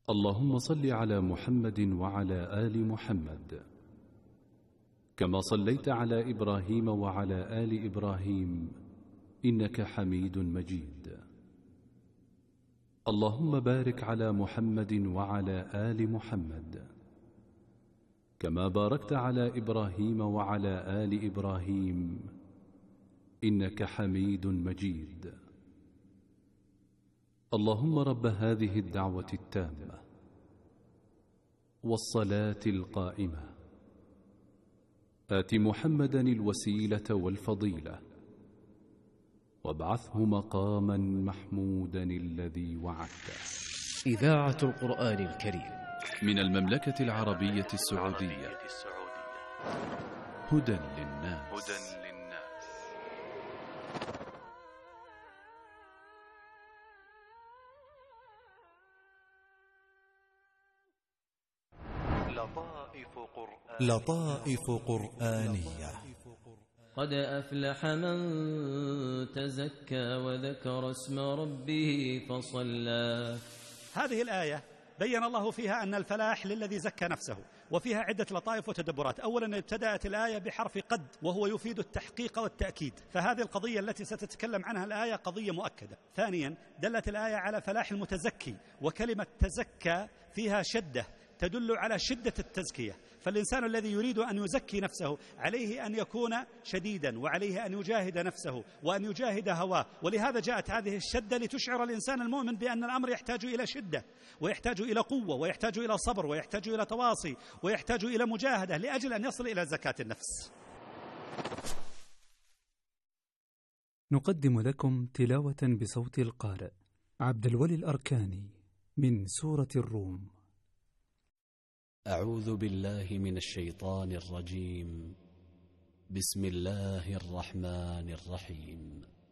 اللهم صل على محمد وعلى آل محمد كما صليت على إبراهيم وعلى آل إبراهيم إنك حميد مجيد. اللهم بارك على محمد وعلى آل محمد كما باركت على إبراهيم وعلى آل إبراهيم إنك حميد مجيد. اللهم رب هذه الدعوة التامة والصلاة القائمة آت محمدا الوسيلة والفضيلة وابعثه مقاما محمودا الذي وعدته. إذاعة القرآن الكريم من المملكة العربية السعودية. هدى للناس. لطائف قرآنية. قد أفلح من تزكى وذكر اسم ربه فصلى. هذه الآية بين الله فيها أن الفلاح للذي زكى نفسه، وفيها عدة لطائف وتدبرات. أولا ابتدأت الآية بحرف قد وهو يفيد التحقيق والتأكيد، فهذه القضية التي ستتكلم عنها الآية قضية مؤكدة. ثانيا دلت الآية على فلاح المتزكي، وكلمة تزكى فيها شدة تدل على شدة التزكية، فالإنسان الذي يريد أن يزكي نفسه عليه أن يكون شديدا، وعليه أن يجاهد نفسه وأن يجاهد هواه. ولهذا جاءت هذه الشدة لتشعر الإنسان المؤمن بأن الأمر يحتاج إلى شدة، ويحتاج إلى قوة، ويحتاج إلى صبر، ويحتاج إلى تواصي، ويحتاج إلى مجاهدة لأجل أن يصل إلى زكاة النفس. نقدم لكم تلاوة بصوت القارئ عبد الولي الأركاني من سورة الروم. أعوذ بالله من الشيطان الرجيم. بسم الله الرحمن الرحيم.